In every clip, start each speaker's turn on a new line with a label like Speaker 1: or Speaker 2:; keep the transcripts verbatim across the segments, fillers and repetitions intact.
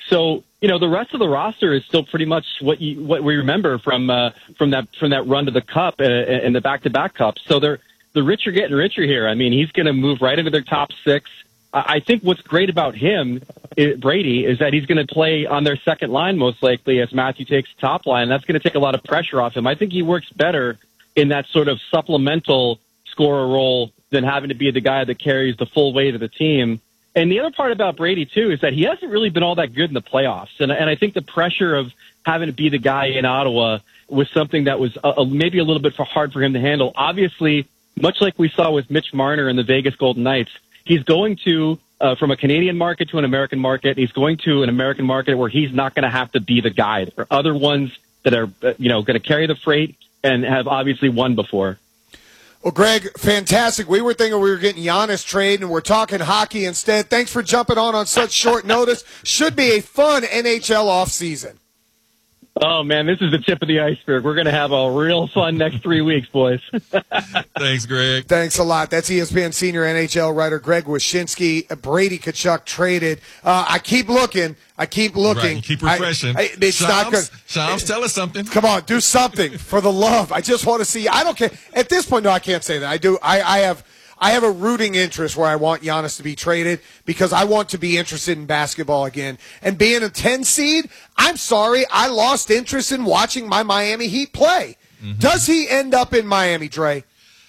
Speaker 1: So, you know, the rest of the roster is still pretty much what you, what we remember from, uh, from that, from that run to the cup uh, and the back-to-back cups. So they're, the rich are getting richer here. I mean, he's going to move right into their top six. I think what's great about him, Brady, is that he's going to play on their second line most likely as Matthew takes the top line. That's going to take a lot of pressure off him. I think he works better in that sort of supplemental scorer role than having to be the guy that carries the full weight of the team. And the other part about Brady, too, is that he hasn't really been all that good in the playoffs. And, and I think the pressure of having to be the guy in Ottawa was something that was a, a, maybe a little bit for hard for him to handle. Obviously, much like we saw with Mitch Marner and the Vegas Golden Knights, he's going to, uh, from a Canadian market to an American market, he's going to an American market where he's not going to have to be the guy. There are other ones that are, uh, you know, going to carry the freight and have obviously won before.
Speaker 2: Well, Greg, fantastic. We were thinking we were getting Giannis trade, and we're talking hockey instead. Thanks for jumping on on such short notice. Should be a fun N H L offseason.
Speaker 1: Oh, man, this is the tip of the iceberg. We're going to have a real fun next three weeks, boys.
Speaker 3: Thanks, Greg.
Speaker 2: Thanks a lot. That's E S P N senior N H L writer Greg Wyshynski. Brady Tkachuk traded. Uh, I keep looking. I keep looking.
Speaker 3: Right, keep refreshing.
Speaker 2: I, I, it's
Speaker 3: Shams,
Speaker 2: not good.
Speaker 3: Shams, tell us something.
Speaker 2: Come on, do something for the love. I just want to see. I don't care. At this point, no, I can't say that. I do. I, I have. I have a rooting interest where I want Giannis to be traded because I want to be interested in basketball again. And being a ten seed, I'm sorry, I lost interest in watching my Miami Heat play. Mm-hmm. Does he end up in Miami, Dre?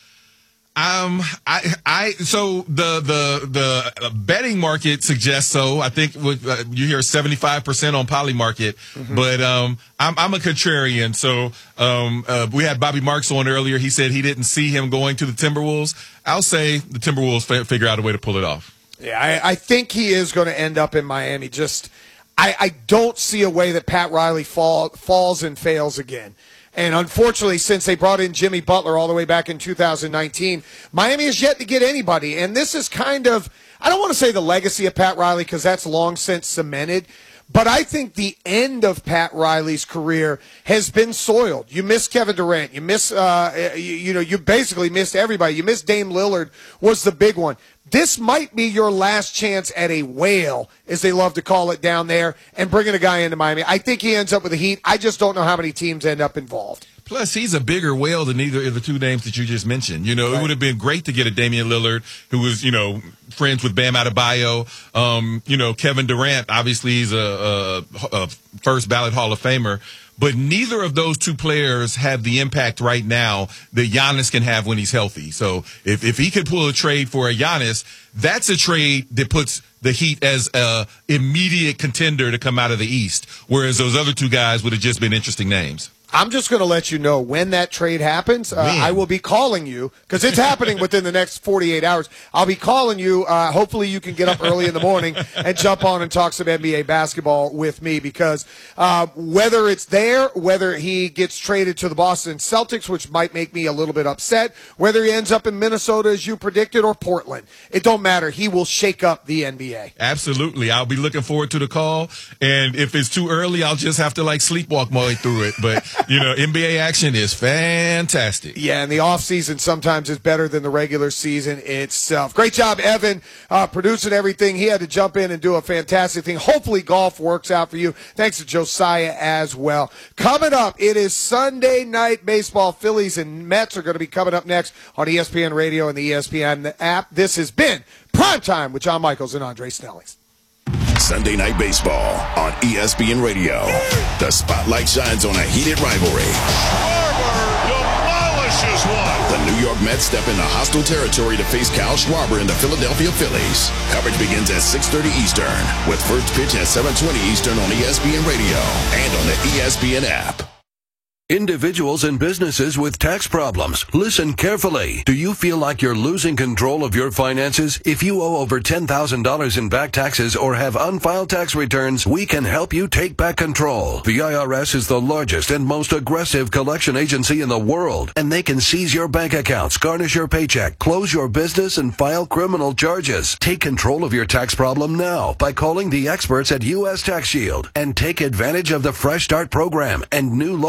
Speaker 3: Um, I, I, so the, the, the betting market suggests so. I think with, uh, you hear seventy-five percent on Polymarket, mm-hmm. but, um, I'm, I'm a contrarian. So, um, uh, we had Bobby Marks on earlier. He said he didn't see him going to the Timberwolves. I'll say the Timberwolves f- figure out a way to pull it off.
Speaker 2: Yeah, I, I think he is going to end up in Miami. Just, I, I don't see a way that Pat Riley fall, falls and fails again. And unfortunately, since they brought in Jimmy Butler all the way back in two thousand nineteen, Miami has yet to get anybody. And this is kind of, I don't want to say the legacy of Pat Riley because that's long since cemented, but I think the end of Pat Riley's career has been soiled. You miss Kevin Durant. You miss, uh, you, you know, you basically missed everybody. You missed Dame Lillard was the big one. This might be your last chance at a whale, as they love to call it down there, and bringing a guy into Miami. I think he ends up with the Heat. I just don't know how many teams end up involved.
Speaker 3: Plus, he's a bigger whale than either of the two names that you just mentioned. You know, right. It would have been great to get a Damian Lillard, who was, you know, friends with Bam Adebayo. Um, you know, Kevin Durant, obviously he's a, a, a first ballot Hall of Famer. But neither of those two players have the impact right now that Giannis can have when he's healthy. So if, if he could pull a trade for a Giannis, that's a trade that puts the Heat as a immediate contender to come out of the East, whereas those other two guys would have just been interesting names.
Speaker 2: I'm just going to let you know when that trade happens. Uh, I will be calling you because it's happening within the next forty-eight hours. I'll be calling you. Uh, hopefully you can get up early in the morning and jump on and talk some N B A basketball with me because uh, whether it's there, whether he gets traded to the Boston Celtics, which might make me a little bit upset, whether he ends up in Minnesota as you predicted or Portland, it don't matter. He will shake up the N B A.
Speaker 3: Absolutely. I'll be looking forward to the call. And if it's too early, I'll just have to like sleepwalk my way through it. But you know, N B A action is fantastic.
Speaker 2: Yeah, and the offseason sometimes is better than the regular season itself. Great job, Evan, uh, producing everything. He had to jump in and do a fantastic thing. Hopefully golf works out for you. Thanks to Josiah as well. Coming up, it is Sunday Night Baseball. Phillies and Mets are going to be coming up next on E S P N Radio and the E S P N app. This has been Primetime with John Michaels and Andre Snellings.
Speaker 4: Sunday Night Baseball on E S P N Radio. The spotlight shines on a heated rivalry.
Speaker 5: Schwarber demolishes one.
Speaker 4: The New York Mets step into hostile territory to face Kyle Schwarber and the Philadelphia Phillies. Coverage begins at six thirty Eastern with first pitch at seven twenty Eastern on E S P N Radio and on the E S P N app.
Speaker 6: Individuals and businesses with tax problems, listen carefully. Do you feel like you're losing control of your finances? If you owe over ten thousand dollars in back taxes or have unfiled tax returns, we can help you take back control. The I R S is the largest and most aggressive collection agency in the world, and they can seize your bank accounts, garnish your paycheck, close your business, and file criminal charges. Take control of your tax problem now by calling the experts at U S Tax Shield and take advantage of the Fresh Start program and new laws that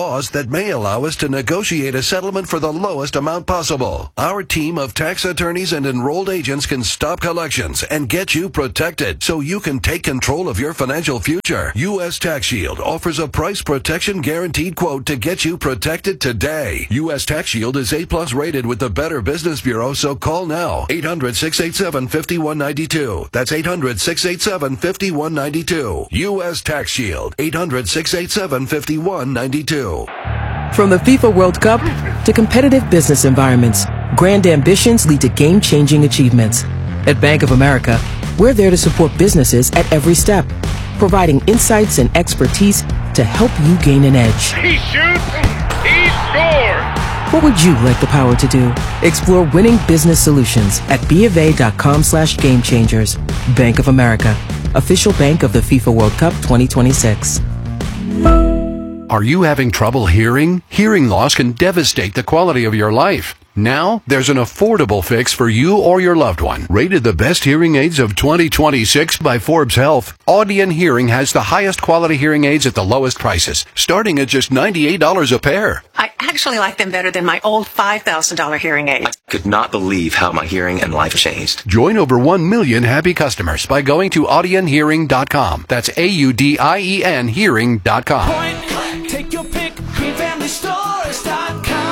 Speaker 6: may allow us to negotiate a settlement for the lowest amount possible. Our team of tax attorneys and enrolled agents can stop collections and get you protected so you can take control of your financial future. U S Tax Shield offers a price protection guaranteed quote to get you protected today. U S Tax Shield is A plus rated with the Better Business Bureau, so call now. eight hundred, six eight seven, five one nine two. That's eight hundred, six eight seven, five one nine two. U S Tax Shield. eight hundred, six eight seven, five one nine two.
Speaker 7: From the FIFA World Cup to competitive business environments, grand ambitions lead to game-changing achievements. At Bank of America, we're there to support businesses at every step, providing insights and expertise to help you gain an edge.
Speaker 5: He shoots, he scores!
Speaker 7: What would you like the power to do? Explore winning business solutions at bofa.com slash game changers. Bank of America, official bank of the FIFA World Cup twenty twenty-six.
Speaker 6: Are you having trouble hearing? Hearing loss can devastate the quality of your life. Now, there's an affordable fix for you or your loved one. Rated the best hearing aids of twenty twenty-six by Forbes Health, Audion Hearing has the highest quality hearing aids at the lowest prices, starting at just ninety-eight dollars a pair.
Speaker 8: I actually like them better than my old five thousand dollars hearing aid.
Speaker 9: I could not believe how my hearing and life changed.
Speaker 6: Join over one million happy customers by going to audion hearing dot com. That's A U D I E N hearing dot com.
Speaker 10: Point click, take your pick, green family stores dot com.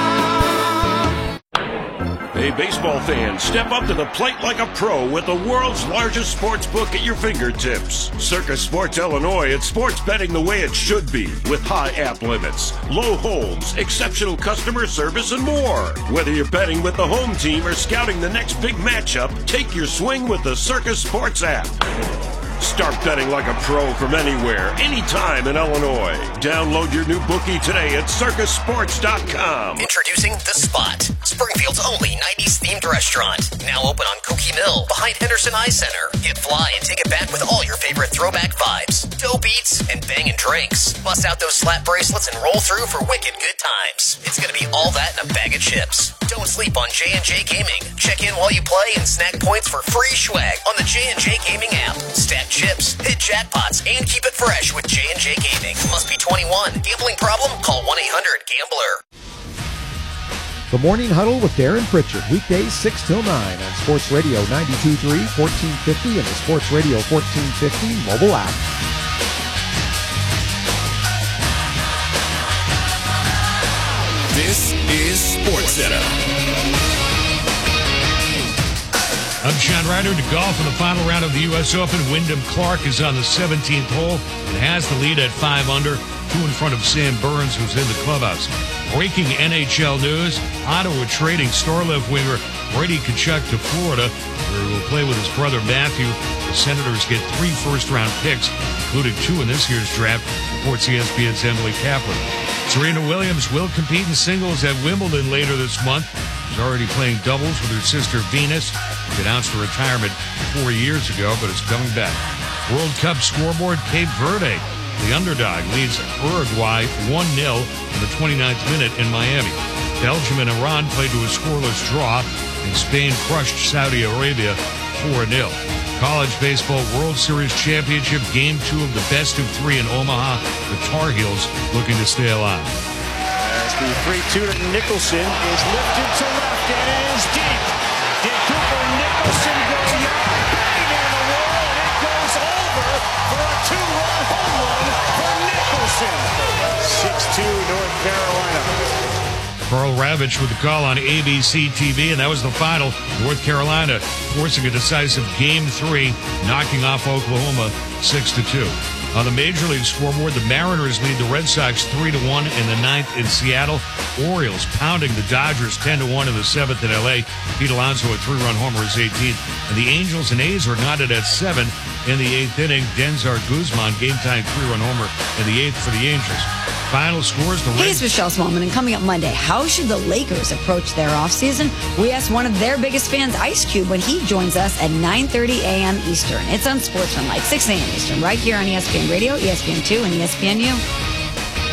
Speaker 5: Hey, baseball fans, step up to the plate like a pro with the world's largest sports book at your fingertips. Circus Sports Illinois, it's sports betting the way it should be, with high app limits, low holds, exceptional customer service, and more. Whether you're betting with the home team or scouting the next big matchup, take your swing with the Circus Sports app. Start betting like a pro from anywhere, anytime in Illinois. Download your new bookie today at circus sports dot com.
Speaker 11: Introducing The Spot, Springfield's only nineties themed restaurant. Now open on Cookie Mill, behind Henderson Eye Center. Get fly and take it back with all your favorite throwback vibes, dope eats, and bangin' drinks. Bust out those slap bracelets and roll through for wicked good times. It's gonna be all that in a bag of chips. Don't sleep on J and J Gaming. Check in while you play and snack points for free swag on the J and J Gaming app. Stack chips, hit jackpots, and keep it fresh with J and J Gaming. Must be twenty-one. Gambling problem? Call one eight hundred gambler.
Speaker 12: The Morning Huddle with Darren Pritchard, weekdays six till nine on Sports Radio ninety-two point three, fourteen fifty, and the Sports Radio fourteen fifty mobile app.
Speaker 4: This is Sports Center.
Speaker 13: I'm Sean Ryder to golf in the final round of the U S Open. Wyndham Clark is on the seventeenth hole and has the lead at five under, two in front of Sam Burns, who's in the clubhouse. Breaking N H L news, Ottawa trading star-left winger Brady Tkachuk to Florida, where he will play with his brother Matthew. The Senators get three first-round picks, including two in this year's draft, reports E S P N's Emily Kaplan. Serena Williams will compete in singles at Wimbledon later this month. She's already playing doubles with her sister Venus. She announced her retirement four years ago, but is coming back. World Cup scoreboard, Cape Verde, the underdog, leads Uruguay one nil in the twenty-ninth minute in Miami. Belgium and Iran played to a scoreless draw, and Spain crushed Saudi Arabia four nil. College Baseball World Series Championship, Game two of the best of three in Omaha. The Tar Heels looking to stay alive.
Speaker 14: As the three two to Nicholson is lifted to left and is deep. Did Cooper Nicholson go yard? Bang near the wall, and it goes over for a two-run home run for Nicholson. six two North Carolina.
Speaker 13: Carl Ravitch with the call on A B C T V, and that was the final. North Carolina forcing a decisive Game three, knocking off Oklahoma six to two. On the Major League scoreboard, the Mariners lead the Red Sox three to one in the ninth in Seattle. Orioles pounding the Dodgers ten to one in the seventh in L A. Pete Alonso, a three-run homer, is eighteenth. And the Angels and A's are knotted at seven in the eighth inning. Denzar Guzman, game-time three-run homer in the eighth for the Angels. Final scores. The
Speaker 15: Hey, it's Michelle Smallman, and coming up Monday, how should the Lakers approach their offseason? We asked one of their biggest fans, Ice Cube, when he joins us at nine thirty a.m. Eastern. It's on Sportsman, like six a.m. Eastern, right here on E S P N Radio, E S P N two, and E S P N U.